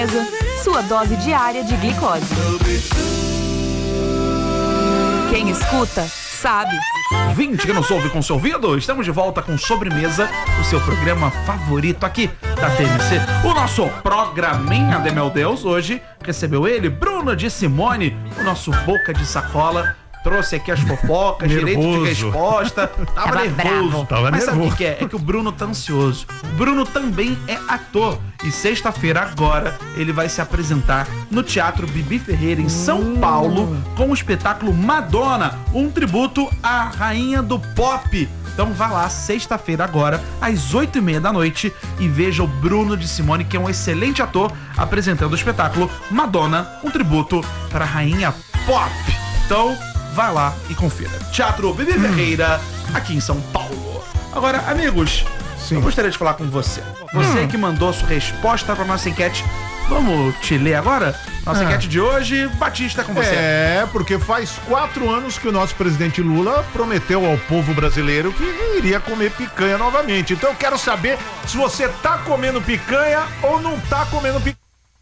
Sua dose diária de glicose. Quem escuta, sabe. 20 que não soube com seu ouvido. Estamos de volta com Sobremesa, o seu programa favorito aqui da TMC. O nosso programinha de meu Deus hoje recebeu ele, Bruno de Simone, o nosso boca de sacola. Trouxe aqui as fofocas, direito de resposta. Tava nervoso. Mas sabe o que é? É que o Bruno tá ansioso. O Bruno também é ator. E sexta-feira agora ele vai se apresentar no Teatro Bibi Ferreira em São Paulo com o espetáculo Madonna, um tributo à rainha do pop. Então vá lá, sexta-feira agora, às 8h30 da noite, e veja o Bruno de Simone, que é um excelente ator, apresentando o espetáculo Madonna, um tributo para a rainha pop. Então vai lá e confira. Teatro Bibi Ferreira, aqui em São Paulo. Agora, amigos, eu gostaria de falar com você. Você que mandou a sua resposta para nossa enquete. Vamos te ler agora? Nossa enquete de hoje, Batista, com você. É, porque faz 4 anos que o nosso presidente Lula prometeu ao povo brasileiro que iria comer picanha novamente. Então eu quero saber se você tá comendo picanha ou não tá comendo picanha.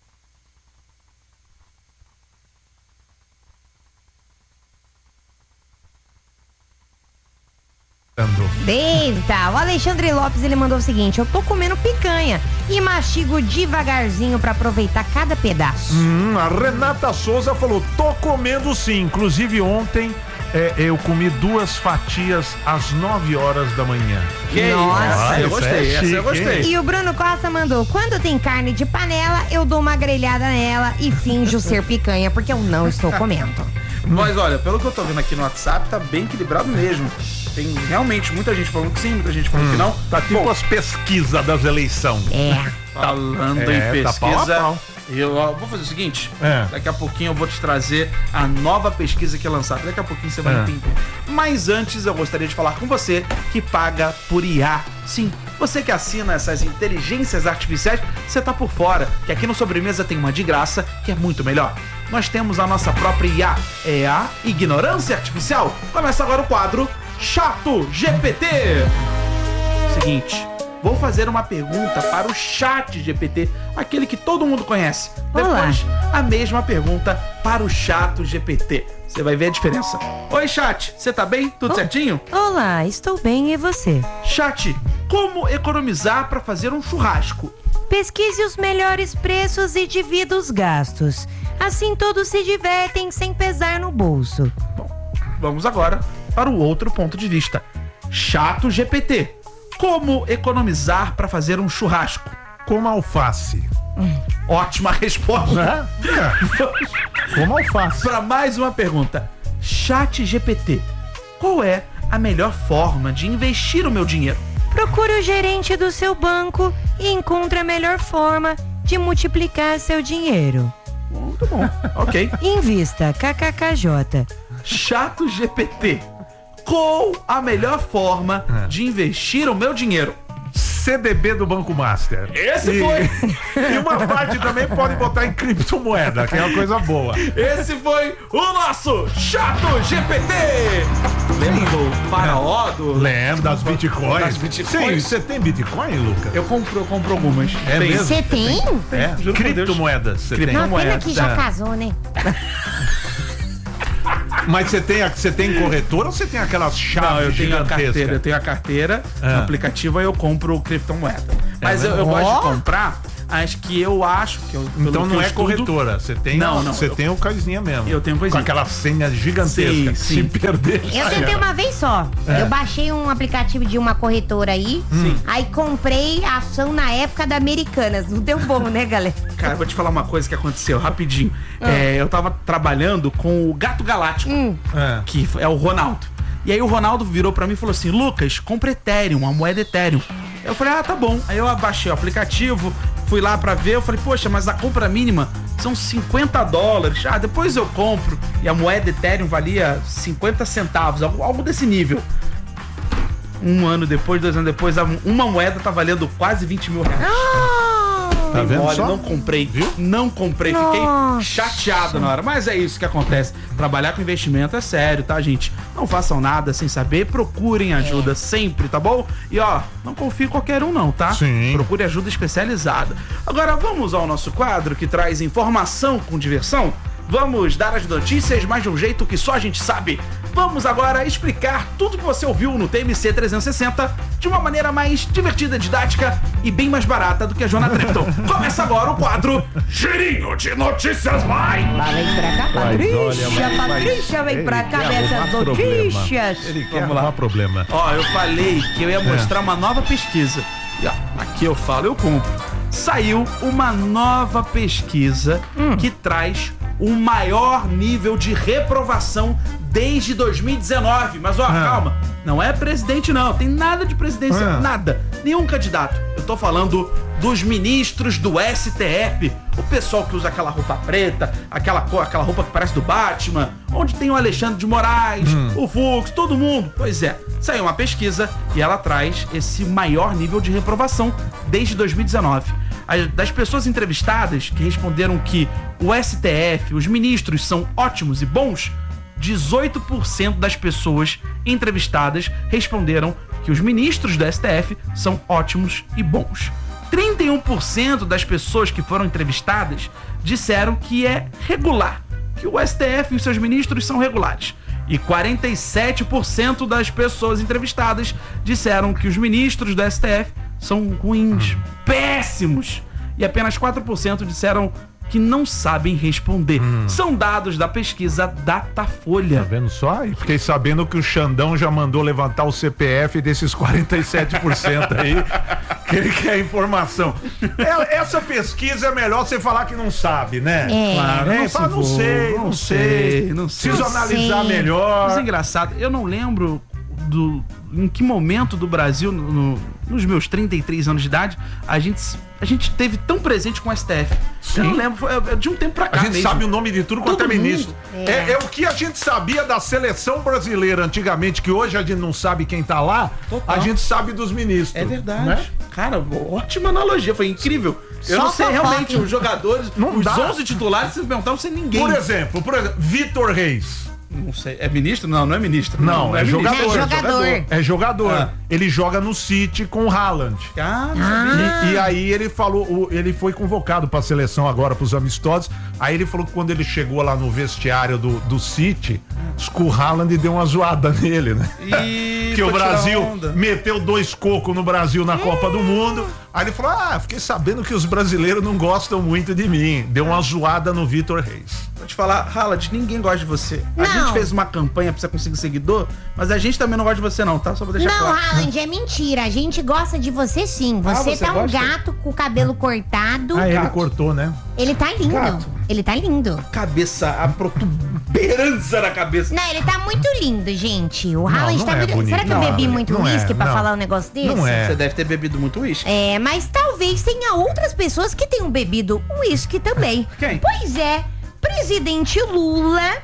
Eita, o Alexandre Lopes, ele mandou o seguinte: eu tô comendo picanha e mastigo devagarzinho pra aproveitar cada pedaço. A Renata Souza falou: tô comendo sim, inclusive ontem eu comi 2 fatias às 9 horas da manhã. Nossa, eu gostei, essa eu gostei. E o Bruno Costa mandou: quando tem carne de panela, eu dou uma grelhada nela e finjo ser picanha, porque eu não estou comendo. Mas olha, pelo que eu tô vendo aqui no WhatsApp, tá bem equilibrado mesmo. Tem realmente muita gente falando que sim, muita gente falando que não. Tá tipo as pesquisas das eleições. Falando em pesquisa, tá pau a pau. Eu vou fazer o seguinte, daqui a pouquinho eu vou te trazer a nova pesquisa que é lançada. Daqui a pouquinho você vai entender. Mas antes eu gostaria de falar com você que paga por IA. Sim, você que assina essas inteligências artificiais, você tá por fora. Que aqui no Sobremesa tem uma de graça que é muito melhor. Nós temos a nossa própria IA, é a Ignorância Artificial. Começa agora o quadro Chato GPT. Seguinte, vou fazer uma pergunta para o Chat GPT, aquele que todo mundo conhece. Depois, a mesma pergunta para o Chato GPT. Você vai ver a diferença. Oi, Chat, você tá bem? Tudo certinho? Olá, estou bem, e você? Chat, como economizar para fazer um churrasco? Pesquise os melhores preços e divida os gastos. Assim todos se divertem sem pesar no bolso. Bom, vamos agora para o outro ponto de vista. Chato GPT. Como economizar para fazer um churrasco? Como alface. Ótima resposta. Como alface. Para mais uma pergunta. Chat GPT. Qual é a melhor forma de investir o meu dinheiro? Procure o gerente do seu banco e encontre a melhor forma de multiplicar seu dinheiro. Muito bom. Ok. Invista, KKKJ. Chato GPT. Qual a melhor forma de investir o meu dinheiro? CDB do Banco Master. Esse foi. E uma parte também pode botar em criptomoeda, que é uma coisa boa. Esse foi o nosso Chato GPT. Lembra do faraó? Lembra das bitcoins? Das bitcoins. Sim, você tem bitcoin, Lucas? Eu compro algumas. É mesmo? Você tem? Criptomoedas. Você tem? Uma pena que já casou, né? Mas você tem corretora ou você tem aquelas chaves? Não, eu tenho gigantescas? eu tenho a carteira, no aplicativo aí eu compro criptomoeda. Mas eu gosto de comprar as que eu acho que eu. Então não é corretora, você tem. Não. Você tem o coisinha mesmo. Eu tenho coisinha. Com aquela senha gigantesca. Sim. Se perder. Eu tentei uma vez só. Eu baixei um aplicativo de uma corretora aí. Aí comprei a ação na época da Americanas. Não deu bom, né, galera? Cara, eu vou te falar uma coisa que aconteceu rapidinho. Eu tava trabalhando com o Gato Galáctico, que é o Ronaldo. E aí o Ronaldo virou pra mim e falou assim: Lucas, compra Ethereum, a moeda Ethereum. Eu falei: tá bom. Aí eu abaixei o aplicativo, fui lá pra ver, eu falei: poxa, mas a compra mínima são $50. Depois eu compro. E a moeda Ethereum valia 50 centavos, algo desse nível. 1 ano depois, 2 anos depois, uma moeda tá valendo quase 20 mil reais. Tá vendo Olha, só? não comprei, Viu? não comprei, fiquei chateado na hora. Mas é isso que acontece. Trabalhar com investimento é sério, tá, gente? Não façam nada sem saber, procurem ajuda sempre, tá bom? E ó, não confie em qualquer um não, tá? Sim. Procure ajuda especializada. Agora vamos ao nosso quadro que traz informação com diversão? Vamos dar as notícias, mas de um jeito que só a gente sabe. Vamos agora explicar tudo que você ouviu no TMC 360 de uma maneira mais divertida, didática e bem mais barata do que a Joana Trepton. Começa agora o quadro Girinho de Notícias Vai! Lá vem pra cá, Patrícia, vem pra cá dessas notícias. Ele quer Vamos lá. arrumar problema. Ó, eu falei que eu ia mostrar uma nova pesquisa. E ó, aqui eu falo, eu cumpro. Saiu uma nova pesquisa que traz o maior nível de reprovação desde 2019. Mas ó, calma, não é presidente não, tem nada de presidência, nada, nenhum candidato. Eu tô falando dos ministros do STF, o pessoal que usa aquela roupa preta, aquela roupa que parece do Batman, onde tem o Alexandre de Moraes, o Fux, todo mundo. Pois é, saiu uma pesquisa e ela traz esse maior nível de reprovação desde 2019. Das pessoas entrevistadas que responderam que o STF, os ministros são ótimos e bons, 18% das pessoas entrevistadas responderam que os ministros do STF são ótimos e bons. 31% das pessoas que foram entrevistadas disseram que é regular, que o STF e os seus ministros são regulares. E 47% das pessoas entrevistadas disseram que os ministros do STF são ruins, péssimos. E apenas 4% disseram que não sabem responder. São dados da pesquisa Datafolha. Tá vendo só? E fiquei sabendo que o Xandão já mandou levantar o CPF desses 47% aí, que ele quer informação. Essa pesquisa é melhor você falar que não sabe, né? Claro, Não fala, não sei. Preciso analisar melhor. Mas é engraçado, eu não lembro em que momento do Brasil, nos meus 33 anos de idade, a gente teve tão presente com o STF. Sim. Eu não lembro, foi de um tempo pra cá A gente mesmo. sabe o nome de tudo quanto é Todo ministro. mundo. É o que a gente sabia da seleção brasileira antigamente, que hoje a gente não sabe quem tá lá, Total. a gente sabe dos ministros. É verdade. Né? Cara, ótima analogia, foi incrível. Eu Só não sei fofoca. realmente, os jogadores, Não os dá. 11 titulares, se perguntar, não sei ninguém. Por exemplo, Vitor Reis. Não sei, é ministro? Não, não é ministro. Não, é ministro. jogador. É jogador. Ah. Ele joga no City com o Haaland. Ah, não sabia. E aí ele falou, ele foi convocado pra seleção agora, pros amistosos. Aí ele falou que quando ele chegou lá no vestiário do City, o Haaland deu uma zoada nele, né? E Que o foi tirar Brasil onda. meteu 2 cocos no Brasil na Copa do Mundo. Aí ele falou: fiquei sabendo que os brasileiros não gostam muito de mim. Deu uma zoada no Vitor Reis. Vou te falar, Haaland, ninguém gosta de você. A Não. gente fez uma campanha pra você conseguir seguidor, mas a gente também não gosta de você não, tá? Só pra deixar Não, claro. Haaland, é mentira. A gente gosta de você sim. Você você tá um gosta? gato com o cabelo cortado. Ele gato. cortou, né? Ele tá lindo. Gato. Ele tá lindo. Cabeça, a protuberância na cabeça. Não, ele tá muito lindo, gente. O Haaland não tá é muito. bonito. Será que eu Não, bebi muito não é, uísque pra não. falar um negócio desse? Não é. Você deve ter bebido muito uísque. É, mas talvez tenha outras pessoas que tenham bebido uísque também. Quem? Pois é, presidente Lula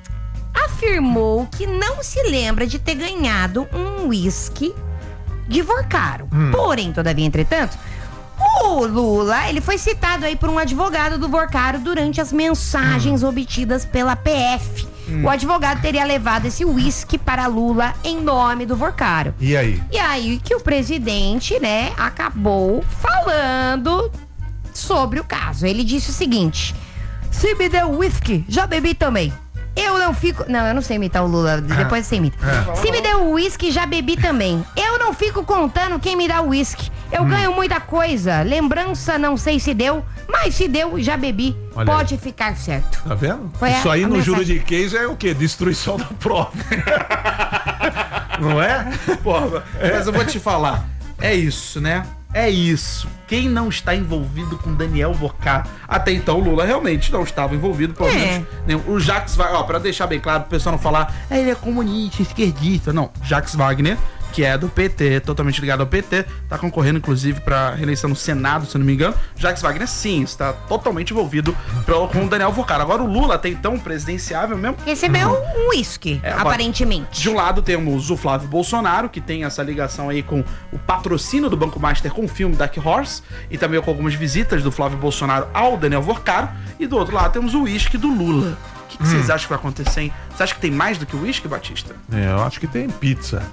afirmou que não se lembra de ter ganhado um uísque de Vorcaro. Porém, todavia, entretanto, o Lula, ele foi citado aí por um advogado do Vorcaro durante as mensagens obtidas pela PF. O advogado teria levado esse uísque para Lula em nome do Vorcaro. E aí? E aí que o presidente, né, acabou falando sobre o caso. Ele disse o seguinte: se me deu uísque, já bebi também. Eu não fico... Não, eu não sei imitar o Lula, depois você imita. Se me deu uísque, já bebi também. Eu não fico contando quem me dá uísque. Eu ganho muita coisa. Lembrança, não sei se deu, mas se deu, já bebi. Olha Pode ficar certo. Tá vendo? Foi Isso a aí no mensagem. juro de case é o quê? Destruição da prova. Não é? Porra, mas eu vou te falar. É isso, né? É isso. Quem não está envolvido com Daniel Vorcaro? Até então, o Lula realmente não estava envolvido, pelo menos. O Jacques Wagner, ó, pra deixar bem claro, pro pessoal não falar, ele é comunista, esquerdista. Não, Jacques Wagner que é do PT, totalmente ligado ao PT, tá concorrendo, inclusive, pra reeleição no Senado, se não me engano. Jacques Wagner, sim, está totalmente envolvido com o Daniel Vocaro. Agora, o Lula, até então, presidenciável mesmo, Recebeu um uísque, aparentemente. de um lado temos o Flávio Bolsonaro, que tem essa ligação aí com o patrocínio do Banco Master com o filme Dark Horse, e também com algumas visitas do Flávio Bolsonaro ao Daniel Vocaro. E do outro lado temos o uísque do Lula. O que vocês acham que vai acontecer, hein? Você acha que tem mais do que o uísque, Batista? Eu acho que tem pizza.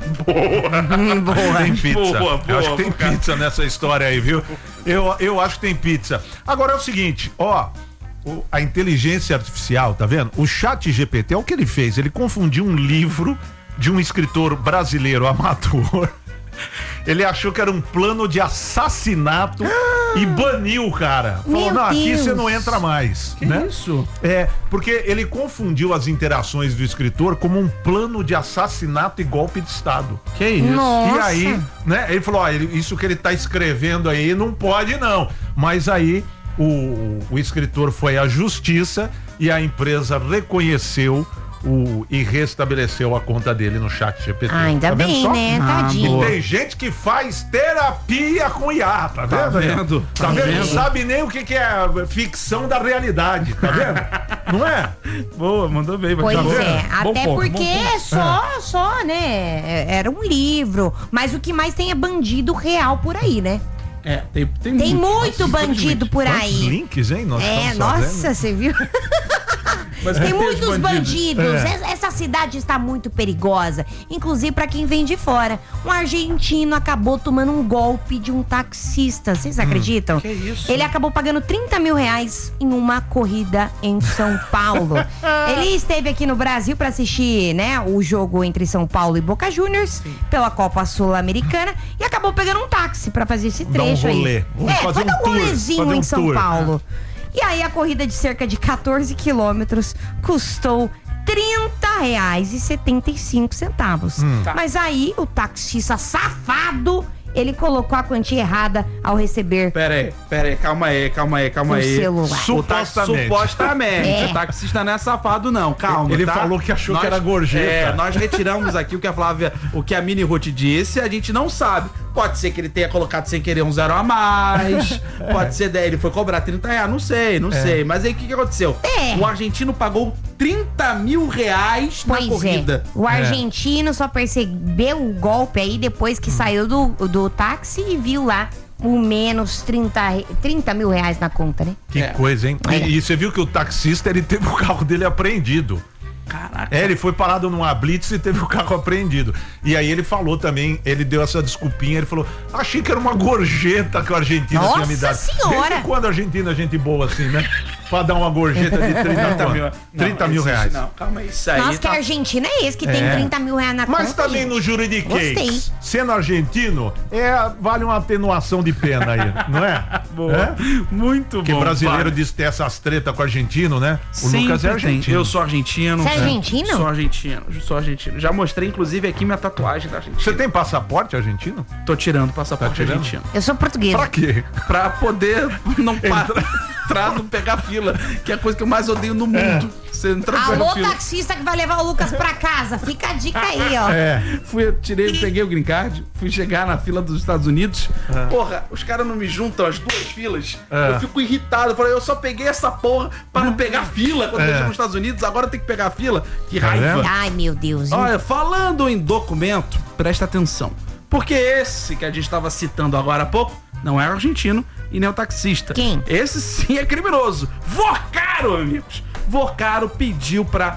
Boa. Tem pizza. Boa, eu acho que tem cara. pizza nessa história aí, viu? Eu acho que tem pizza. Agora é o seguinte, a inteligência artificial, tá vendo? O ChatGPT, é o que ele fez. Ele confundiu um livro de um escritor brasileiro amador. Ele achou que era um plano de assassinato e baniu o cara. Falou, Meu não, aqui Deus. você não entra mais. Que né? isso? Porque ele confundiu as interações do escritor como um plano de assassinato e golpe de Estado. Que isso? Nossa. E aí, né, ele falou, isso que ele tá escrevendo aí não pode não. Mas aí o escritor foi à justiça e a empresa reconheceu e restabeleceu a conta dele no ChatGPT. Ainda vendo bem, só? né? Ah, Tadinho. boa. Tem gente que faz terapia com IA, tá vendo? vendo? Tá Tá vendo? vendo? Não sabe nem o que é ficção da realidade, tá vendo? Não é? Boa, mandou bem. Pois Batista. é, Bom até ponto, porque bom ponto. só, né? Era um livro. Mas o que mais tem é bandido real por aí, né? Tem muito bandido por Quantos aí. links, hein? Nós estamos fazendo? Nossa, você viu? Mas Tem cadê os muitos bandidos. É. Essa cidade está muito perigosa. Inclusive pra quem vem de fora. Um argentino acabou tomando um golpe de um taxista. Vocês acreditam? Que isso? Ele acabou pagando 30 mil reais em uma corrida em São Paulo. Ele esteve aqui no Brasil pra assistir, né, o jogo entre São Paulo e Boca Juniors pela Copa Sul-Americana e acabou pegando um táxi pra fazer esse Dar um trecho rolê. aí. Vamos fazer foi um dar um tour, rolezinho fazer um em São tour. Paulo. E aí a corrida de cerca de 14 quilômetros custou R$30,75. Tá. Mas aí o taxista safado, ele colocou a quantia errada ao receber Pera aí, calma aí. o celular. Supostamente. É. O taxista não é safado, não. Calma. Ele tá? falou que achou que era gorjeta. Nós retiramos aqui o que a Mini Ruth disse, a gente não sabe. Pode ser que ele tenha colocado sem querer um 0 a mais. Pode ser daí, ele foi cobrar R$30, não sei. Mas aí o que aconteceu? O argentino pagou R$30 mil na Pois corrida. é. O argentino só percebeu o golpe aí depois que saiu do táxi e viu lá o menos 30 mil reais na conta, né? Que coisa, hein? E você viu que o taxista, ele teve o carro dele apreendido. Caraca. Ele foi parado numa blitz e teve o carro apreendido. E aí ele falou também, ele deu essa desculpinha, ele falou, achei que era uma gorjeta que a Argentina tinha me dado. Nossa Senhora! Desde quando a Argentina é gente boa assim, né? Pra dar uma gorjeta de 30 mil reais. Não, calma aí, isso aí. Nossa, que argentino é esse que tem 30 mil reais na conta? Mas também gente? no juridiquês, Gostei. sendo argentino, vale uma atenuação de pena aí, não é? Boa. Muito Porque bom. brasileiro vai. diz ter essas tretas com argentino, né? O Lucas é Sempre tem. argentino. Eu sou argentino. Você é argentino? Sou argentino. Já mostrei, inclusive, aqui minha tatuagem da Argentina. Você tem passaporte argentino? Tô tirando o passaporte Tá tirando? argentino. Eu sou portuguesa. Pra quê? Pra poder não entrar, não pegar fila, que é a coisa que eu mais odeio no mundo. Você entra Alô, pela fila. taxista que vai levar o Lucas pra casa. Fica a dica aí, ó. Peguei o green card, fui chegar na fila dos Estados Unidos. Porra, os caras não me juntam as duas filas. Eu fico irritado. Eu falei, eu só peguei essa porra pra não pegar fila quando eu chego nos Estados Unidos. Agora eu tenho que pegar a fila. Que raiva. Ai, meu Deus. Olha, falando em documento, presta atenção. Porque esse que a gente estava citando agora há pouco não é argentino e nem o taxista. Quem? Esse sim é criminoso. Vocaro, amigos. Vocaro pediu pra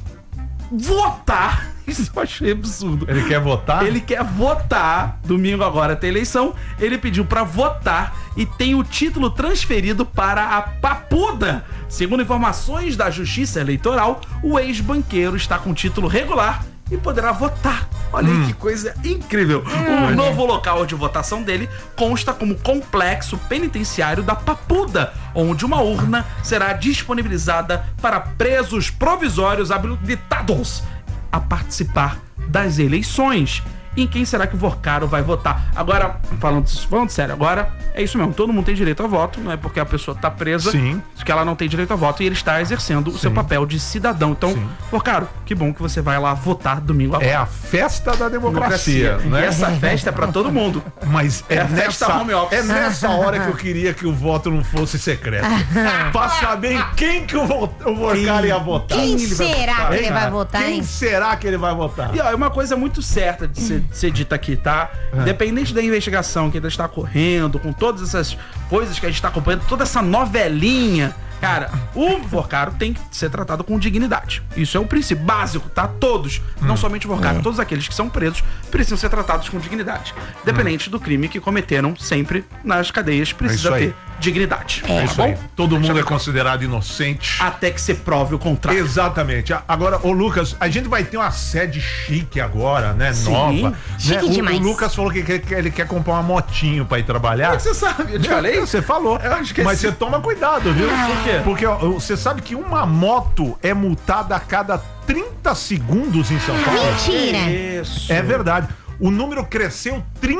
votar. Isso eu achei absurdo. Ele quer votar? Ele quer votar. Domingo agora tem eleição. Ele pediu pra votar e tem o título transferido para a Papuda. Segundo informações da Justiça Eleitoral, o ex-banqueiro está com título regular e poderá votar. Olha aí que coisa incrível. O novo local de votação dele consta como complexo penitenciário da Papuda, onde uma urna será disponibilizada para presos provisórios habilitados a participar das eleições. e em quem será que o Vorcaro vai votar. Agora, falando sério, agora é isso mesmo, todo mundo tem direito a voto, não é porque a pessoa tá presa que ela não tem direito a voto e ele está exercendo o seu papel de cidadão. Então, Vorcaro, que bom que você vai lá votar domingo agora. É a festa da democracia, né? E essa festa é pra todo mundo. Mas É a festa home office. É nessa hora que eu queria que o voto não fosse secreto. Pra saber em quem que o Vorcaro ia votar. Quem será que ele vai votar, Quem hein? será que ele vai votar? E ó, é uma coisa muito certa de ser dita aqui, tá? Independente da investigação que ainda está correndo, com todas essas coisas que a gente está acompanhando, toda essa novelinha, cara, o Vorcaro tem que ser tratado com dignidade. Isso é o princípio básico, tá? Todos, não somente o Vorcaro, todos aqueles que são presos precisam ser tratados com dignidade. Independente do crime que cometeram, sempre nas cadeias precisa isso aí. ter dignidade. É isso aí. Todo mundo Já é tá. considerado inocente. Até que se prove o contrário. Exatamente. Agora, ô Lucas, a gente vai ter uma sede chique agora, né? Sim. Nova. Chique né? demais. O Lucas falou que ele quer comprar uma motinho pra ir trabalhar. Como é que você sabe? Eu te falei? Você falou. Eu esqueci. Mas você toma cuidado, viu? Por quê? Porque ó, você sabe que uma moto é multada a cada 30 segundos em São Paulo? Mentira. Isso. É verdade. O número cresceu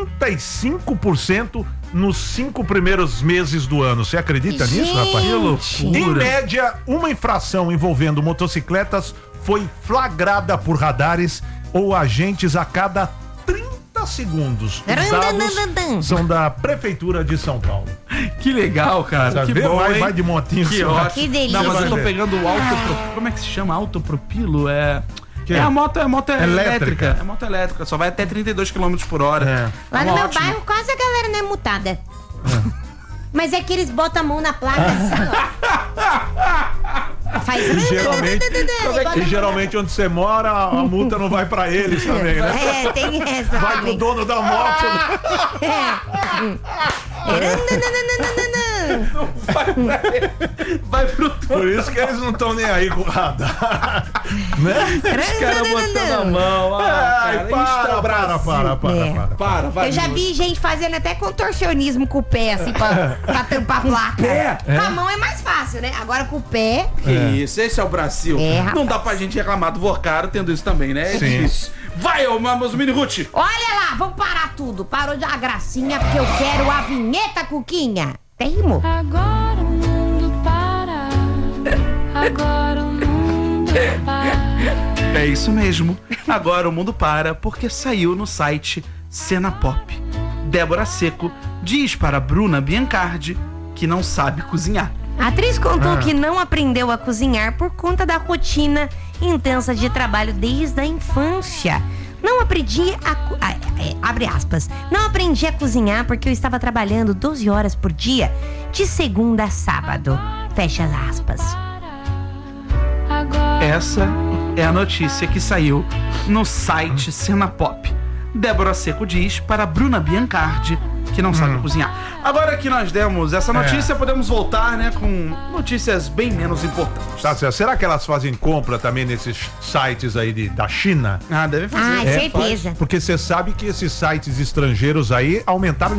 35% nos 5 primeiros meses do ano. Você acredita nisso, rapaz? Que loucura. Em média, uma infração envolvendo motocicletas foi flagrada por radares ou agentes a cada 30 segundos. Os dados são da Prefeitura de São Paulo. Que legal, cara. Tá Que vendo? bom, hein? Vai de motinho. Que só. ótimo. Que delícia. Não, mas eu tô Vai ver. pegando o como é que se chama? Autopropilo? Que? É a moto Elétrica. elétrica. É moto elétrica, só vai até 32 km por hora. É. Lá É no meu ótimo. bairro quase a galera não é multada. Mas é que eles botam a mão na placa assim, ó. Faz. E geralmente onde você mora, a multa não vai pra eles também, né? É, tem essa. Vai pro também. dono da moto. Vai pro todo. Por isso que eles não estão nem aí com o radar. Né? Os caras botando a mão. Ai, Cara, isso é o Brasil. para. Vai, Eu já vi gente fazendo até contorcionismo com o pé, assim, pra tampar a placa. pé? Com a mão é mais fácil, né? Agora com o pé. Que isso, esse é o Brasil. É, rapaz. Não dá pra gente reclamar do Vorcaro tendo isso também, né? É Sim. difícil. Vai, ô Mamos Mini Ruth. Olha lá, vamos parar tudo. Parou de uma gracinha, porque eu quero a vinheta, Cuquinha. Tem rimo? Agora o mundo para. Agora o mundo para. É isso mesmo. Agora o mundo para porque saiu no site Cena Pop. Débora Seco diz para Bruna Biancardi que não sabe cozinhar. A atriz contou que não aprendeu a cozinhar por conta da rotina intensa de trabalho desde a infância. Não aprendi abre aspas. Não aprendi a cozinhar porque eu estava trabalhando 12 horas por dia, de segunda a sábado. Fecha aspas. Agora Essa é a notícia que saiu no site Cena Pop. Débora Seco diz para Bruna Biancardi que não sabe cozinhar. Agora que nós demos essa notícia, podemos voltar, né, com notícias bem menos importantes. Tá certo. Será que elas fazem compra também nesses sites aí da China? Ah, devem fazer. Ah, certeza. Porque você sabe que esses sites estrangeiros aí aumentaram em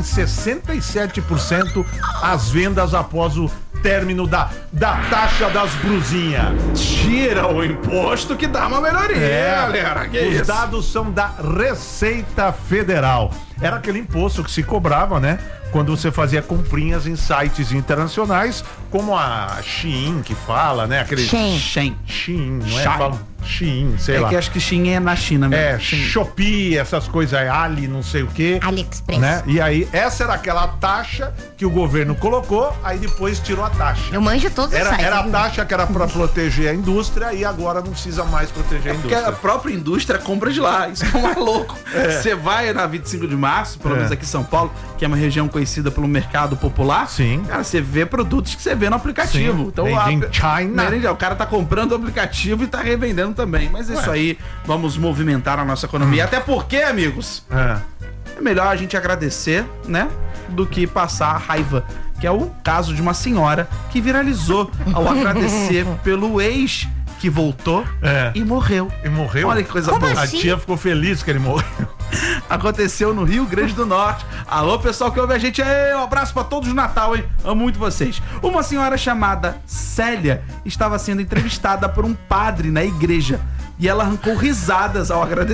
67% as vendas após o término da taxa das brusinhas. Tira o imposto que dá uma melhoria, galera. Que Os isso? dados são da Receita Federal. Era aquele imposto que se cobrava, né? Quando você fazia comprinhas em sites internacionais, como a Shein que fala, né? Aquele Shein. Shein, não é? Shein. Falam Shein, sei É lá. que acho que Shein é na China mesmo. É, Shopee, essas coisas aí, Ali, não sei o quê. AliExpress. Né? E aí, essa era aquela taxa que o governo colocou, aí depois tirou a taxa. Eu manjo todos os sites. Era a taxa que era pra proteger a indústria e agora não precisa mais proteger a Porque a indústria. própria indústria compra de lá. Isso é mais louco. Você vai na 25 de março, pelo menos aqui em São Paulo, que é uma região conhecida pelo mercado popular. Sim. Cara, você vê produtos que você vê no aplicativo. Sim. Então, Made in China. Made in- o cara tá comprando o aplicativo e tá revendendo também. Mas isso aí, vamos movimentar a nossa economia. Até porque, amigos, é melhor a gente agradecer, né? Do que passar raiva. Que é o caso de uma senhora que viralizou ao agradecer pelo ex que voltou e morreu. E morreu? Olha que coisa Como boa. A assim? tia ficou feliz que ele morreu. Aconteceu no Rio Grande do Norte. Alô, pessoal que ouve a gente aí, um abraço pra todos no Natal, hein? Amo muito vocês. Uma senhora chamada Célia estava sendo entrevistada por um padre na igreja. E ela arrancou risadas ao agradecer.